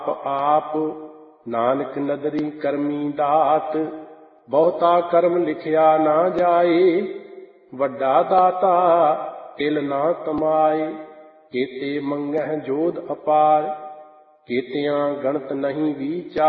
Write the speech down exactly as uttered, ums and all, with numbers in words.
ਆਪ ਨਾਨਕ ਨਦਰੀ ਕਰਮੀ ਦਾਤ। ਬਹੁਤਾ ਕਰਮ ਲਿਖਿਆ ਨਾ ਜਾਏ, ਵੱਡਾ ਦਾਤਾ ਤਿਲ ਨਾ ਕਮਾਏ। ਕੇਤੇ ਮੰਗਹਿ ਜੋਧ ਅਪਾਰ, ਕੇਤਿਆਂ ਗਣਤ ਨਹੀਂ ਵਿਚਾਰ।